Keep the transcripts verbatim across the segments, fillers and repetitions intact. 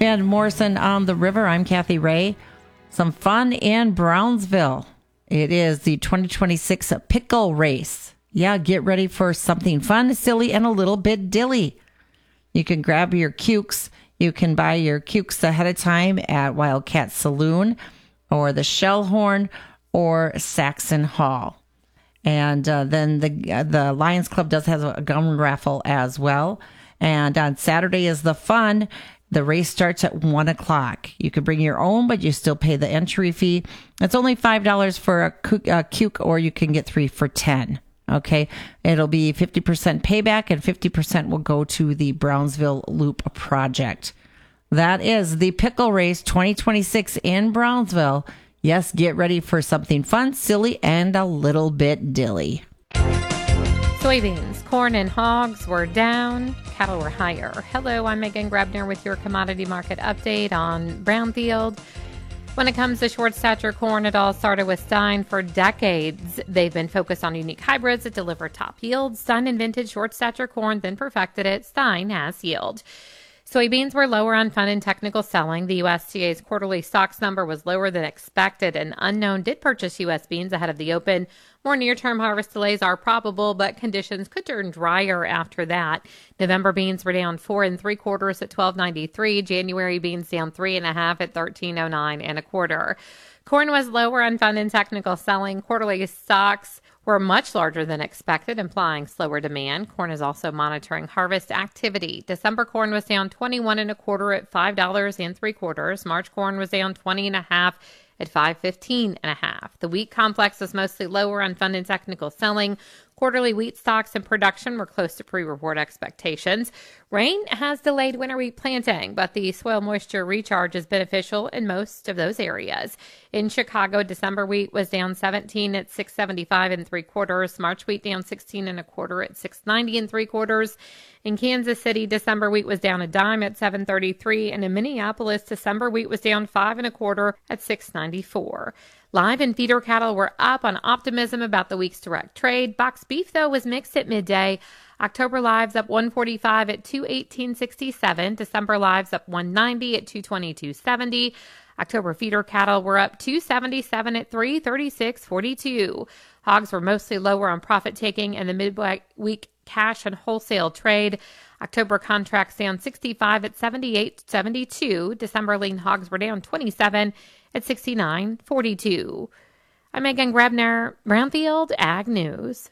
And Morrison on the River. I'm Kathy Ray. Some fun in Brownsville. It is the twenty twenty-six Pickle Race. Yeah, get ready for something fun, silly, and a little bit dilly. You can grab your cukes. You can buy your cukes ahead of time at Wildcat Saloon or the Shellhorn or Saxon Hall. And uh, then the uh, the Lions Club does have a gun raffle as well. And on Saturday is the fun. The race starts at one o'clock. You can bring your own, but you still pay the entry fee. It's only five dollars for a cuke, or you can get three for ten dollars. Okay, it'll be fifty percent payback and fifty percent will go to the Brownsville Loop Project. That is the Pickle Race twenty twenty-six in Brownsville. Yes, get ready for something fun, silly, and a little bit dilly. Soybeans, corn, and hogs were down. Cattle were higher. Hello, I'm Megan Grebner with your commodity market update on Brownfield. When it comes to short stature corn, it all started with Stein. For decades, they've been focused on unique hybrids that deliver top yields. Stein invented short stature corn, then perfected it. Stein has yield. Soybeans were lower on fund and technical selling. The U S D A's quarterly stocks number was lower than expected. An unknown did purchase U S beans ahead of the open. More near-term harvest delays are probable, but conditions could turn drier after that. November beans were down four and three quarters at twelve ninety-three. January beans down three and a half at thirteen oh nine and a quarter. Corn was lower on fund and technical selling. Quarterly stocks were much larger than expected, implying slower demand. Corn is also monitoring harvest activity. December corn was down twenty-one and a quarter at five dollars and three quarters. March corn was down twenty and a half at five fifteen and a half. The wheat complex was mostly lower on fund and technical selling. Quarterly wheat stocks and production were close to pre-report expectations. Rain has delayed winter wheat planting, but the soil moisture recharge is beneficial in most of those areas. In Chicago, December wheat was down seventeen at six seventy-five and three quarters. March wheat down sixteen and a quarter at six ninety and three quarters. In Kansas City, December wheat was down a dime at seven thirty-three, and in Minneapolis, December wheat was down five and a quarter at six ninety-four. Live and feeder cattle were up on optimism about the week's direct trade. Box beef, though, was mixed at midday. October lives up one forty-five at two eighteen sixty-seven. December lives up one ninety at two twenty-two seventy. October feeder cattle were up two seventy-seven at three thirty-six forty-two. Hogs were mostly lower on profit taking and the midweek cash and wholesale trade. October contracts down sixty-five at seventy-eight seventy-two. December lean hogs were down twenty-seven at sixty-nine forty-two. I'm Megan Grebner, Brownfield Ag News.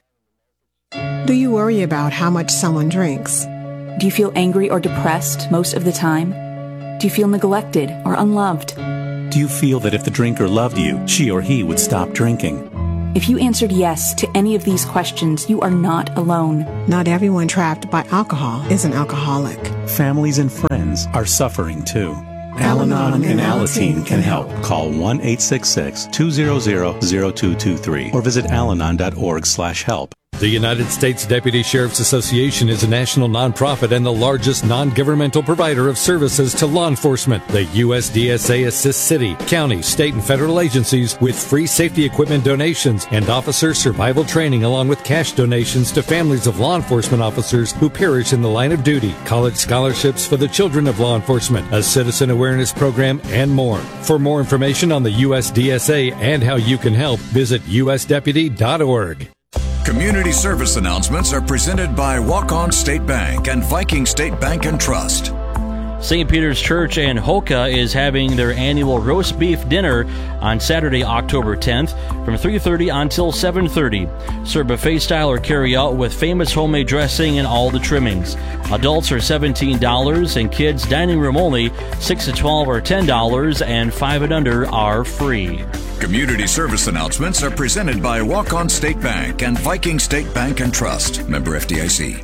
Do you worry about how much someone drinks? Do you feel angry or depressed most of the time? Do you feel neglected or unloved? Do you feel that if the drinker loved you, she or he would stop drinking? If you answered yes to any of these questions, you are not alone. Not everyone trapped by alcohol is an alcoholic. Families and friends are suffering too. Al-Anon and Alateen can help. Call one eight six six, two zero zero, zero two two three or visit alanon dot org slash help. The United States Deputy Sheriff's Association is a national nonprofit and the largest non-governmental provider of services to law enforcement. The U S D S A assists city, county, state, and federal agencies with free safety equipment donations and officer survival training, along with cash donations to families of law enforcement officers who perish in the line of duty, college scholarships for the children of law enforcement, a citizen awareness program, and more. For more information on the U S D S A and how you can help, visit u s deputy dot org. Community service announcements are presented by Walk-On State Bank and Viking State Bank and Trust. Saint Peter's Church in Hoka is having their annual roast beef dinner on Saturday, October tenth from three thirty until seven thirty. Serve buffet style or carry out with famous homemade dressing and all the trimmings. Adults are seventeen dollars and kids dining room only six to twelve are ten dollars and five and under are free. Community service announcements are presented by Walk-On State Bank and Viking State Bank and Trust. Member F D I C.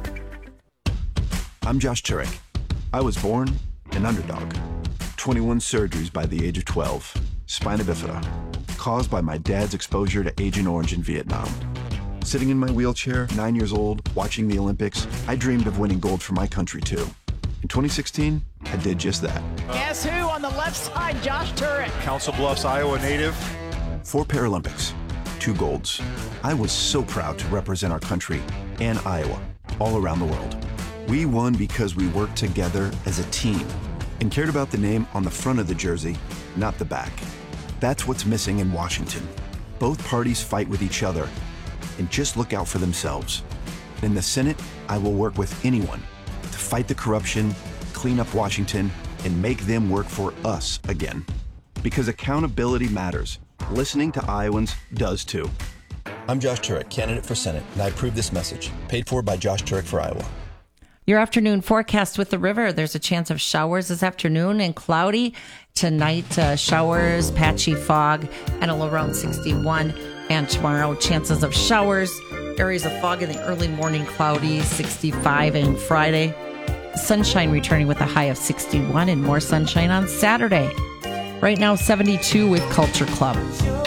I'm Josh Turek. I was born an underdog. twenty-one surgeries by the age of twelve. Spina bifida, caused by my dad's exposure to Agent Orange in Vietnam. Sitting in my wheelchair, nine years old, watching the Olympics, I dreamed of winning gold for my country too. In twenty sixteen, I did just that. Guess who on the left side? Josh Turek. Council Bluffs, Iowa native. Four Paralympics, two golds. I was so proud to represent our country and Iowa all around the world. We won because we worked together as a team. and cared about the name on the front of the jersey, not the back. That's what's missing in Washington. Both parties fight with each other and just look out for themselves. In the Senate, I will work with anyone to fight the corruption, clean up Washington, and make them work for us again. Because accountability matters. Listening to Iowans does too. I'm Josh Turek, candidate for Senate, and I approve this message. Paid for by Josh Turek for Iowa. Your afternoon forecast with the river. There's a chance of showers this afternoon and cloudy. Tonight, uh, showers, patchy fog, and a low around sixty-one. And tomorrow, chances of showers, areas of fog in the early morning, cloudy, sixty-five. And Friday, sunshine returning with a high of sixty-one and more sunshine on Saturday. Right now, seventy-two with Culture Club.